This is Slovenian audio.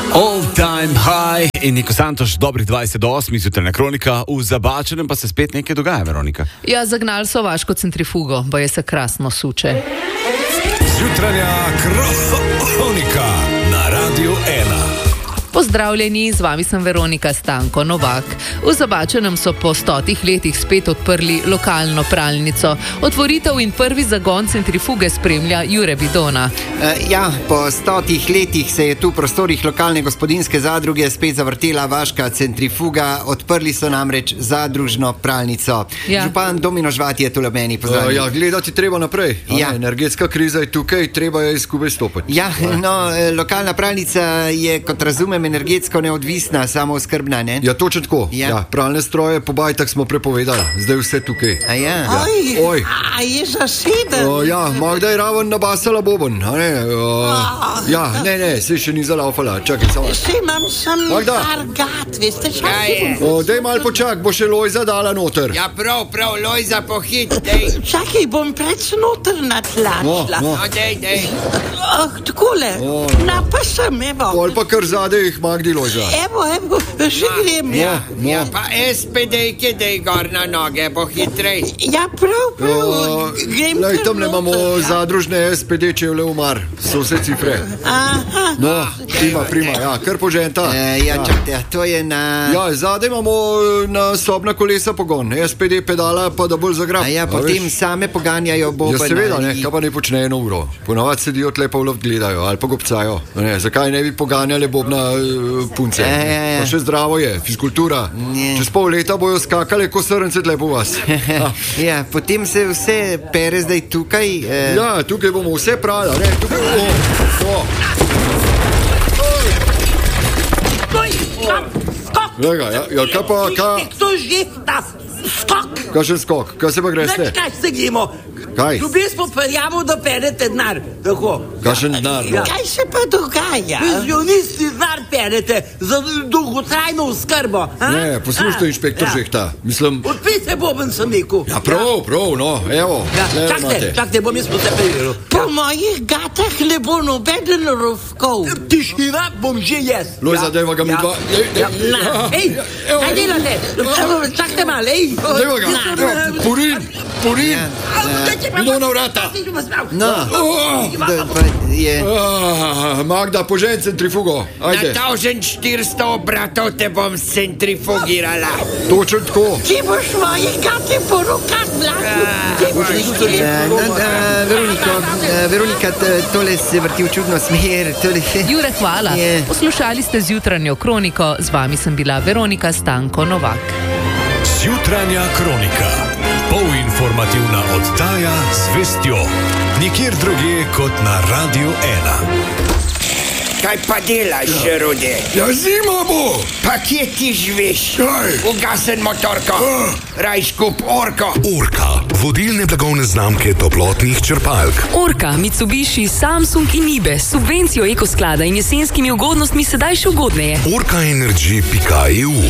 All time high in Niko Santoš, dobrih 20 do 8, jutranja kronika, v Zabačenem pa se spet nekaj dogaja, Veronika. Ja, zagnali so vaško centrifugo, boje se krasno suče. Jutranja kronika na Radiu 1. Pozdravljeni, z vami sem Veronika Stanko Novak. V Zabačenem so po 100 letih spet odprli lokalno pralnico. Otvoritev in prvi zagon centrifuge spremlja Jure Bidona. Po 100 letih se je tu v prostorih lokalne gospodinjske zadruge spet zavrtela vaška centrifuga. Odprli so namreč zadružno pralnico. Ja. Župan Domino Žvat je tule meni, pozdravljen. Gledati treba naprej. Ja. Energetska kriza je tukaj, treba je skupaj stopiti. Lokalna pralnica je, kot razumem, energetsko neodvisna, samooskrbna, ne? Ja, točno tako. Ja. Pralne stroje po bajtah smo prepovedali, zdaj vse tukaj. Oj. A je zaseden? Magda je raven nabasala boben. Ne, se še ni zalaufala. Čakaj, samo. Še imam sem Magda. argat, veste, Dej mal počak, bo še Lojza dala noter. Ja, prav, Lojza, pohit, dej. Čakaj, bom preč noter natlačila. No. Dej. Takole, na pa sem, evo. Pol pa kar zadej jih Magdi Lojza. Evo, že grem. Ja, pa SPD-ke, dej gor na noge, bo hitrej. Ja, prav, grem Lej, kar tam ne imamo noter. zadružne SPD, če je le umar. So vse cifre. Aha. No, prima, kar poženta. Čakajte, to je na... Zadaj imamo na sobna kolesa pogon, SPD pedala pa da bolj zagrab. Potem same poganjajo boben. Ja, seveda, ne, kaj pa ne počne eno uro. Ponavadi sedijo tle pa v luft gledajo ali pa gobcajo. Zakaj ne bi poganjali bobna punce? Pa še zdravo je, fiskultura. Čez pol leta bojo skakali, ko srnce tle po vas. Potem se vse pere zdaj tukaj. Tukaj bomo vse prali, ne, tukaj bomo. Kaj pa, To že, ta skok. Kakšen skok, kaj se pa greste? Kaj se gremo? Kaj? Ljubi smo prijavili, da perete denar. Tako. Kakšen denar? Kaj se pa dogaja? Penzionisti denar perete za dolgotrajno oskrbo. Ne, poslušajte, inšpektor Žehta. Mislim... Odpite boben sem rekel. Ja, prav, no, evo. Čakajte, bom jaz se preveril. Po mojih gatah ne bo nobeden rovkov. Tišina bom že jaz. Lojza, dajva ga mi dva. Ej, kaj delate? Čakajte malo, ej. Dajva ga, Purin. Idemo na vrata. Magda, požen centrifugo. Ajde. Na 1400 obratov te bom centrifugirala. Točno tako. Ti boš moje gate po rokah vlačil. Veronika, tole se vrti v čudno smer. Jure, hvala. Poslušali ste zjutranjo kroniko, z vami sem bila Veronika Stanko Novak. Jutranja kronika. Polinformativna oddaja z vestjo. Nikjer drugje kot na Radiu 1. Kaj pa delaš, Rude? Ja, zima bo. Pa kje ti živiš? Ugasen motorko. Rajš kup Orko. Orka, vodilne blagovne znamke toplotnih črpalk. Orka, Mitsubishi, Samsung in Nibe s subvencijo ekosklada in jesenskimi ugodnostmi sedaj še ugodneje. Orkaenergy.eu